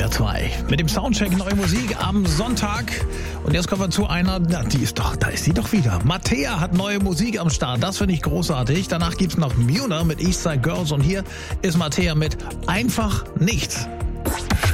SWR 2 mit dem Soundcheck neue Musik am Sonntag. Und jetzt kommen wir zu einer, da ist sie doch wieder. Mattea hat neue Musik am Start, das finde ich großartig. Danach gibt's noch Muna mit Eastside Girls und hier ist Mattea mit Einfach Nichts.